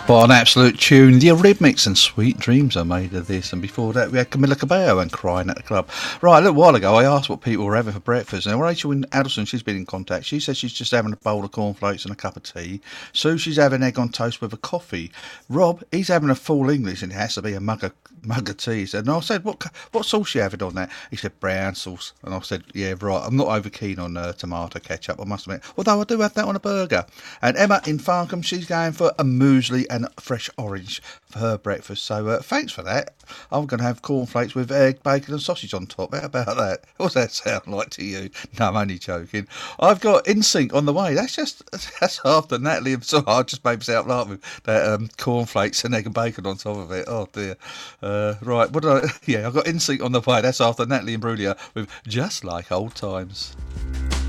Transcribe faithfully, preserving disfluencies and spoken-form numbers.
What an absolute tune. The Eurythmics and Sweet Dreams are made of this. And before that, we had Camilla Cabello and Crying at the Club. Right, a little while ago, I asked what people were having for breakfast. Now, Rachel in Addleston, she's been in contact. She says she's just having a bowl of cornflakes and a cup of tea. Sue, she's having egg on toast with a coffee. Rob, he's having a full English and it has to be a mug of, mug of tea. He said, and I said, what what sauce you having on that? He said, brown sauce. And I said, yeah, right, I'm not over keen on uh, tomato ketchup, I must admit. Although I do have that on a burger. And Emma in Farnham, she's going for a muesli and fresh orange for her breakfast. So uh, thanks for that. I'm going to have cornflakes with egg, bacon and sausage on top. How about that? What's that sound like to you? No, I'm only joking. I've got In Sync on the way. That's just, that's after Natalie. So I just made myself laugh with that um, cornflakes and egg and bacon on top of it. Oh dear. Uh, right, what did I, yeah, I've got In Sync on the way. That's after Natalie and Brulia with Just Like Old Times.